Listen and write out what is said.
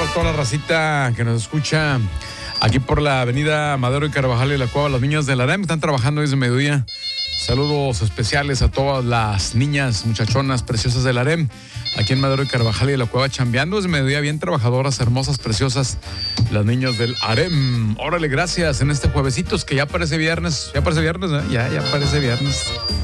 a toda la racita que nos escucha aquí por la avenida Madero y Carvajal y la Cueva. Los niños del AREM están trabajando desde mediodía. Saludos especiales a todas las niñas, muchachonas, preciosas del AREM. Aquí en Madero y Carvajal y la Cueva chambeando desde mediodía, bien trabajadoras, hermosas, preciosas. Las niñas del AREM. Órale, gracias en este juevesitos que ya parece viernes. Ya parece viernes, ¿eh? Ya parece viernes.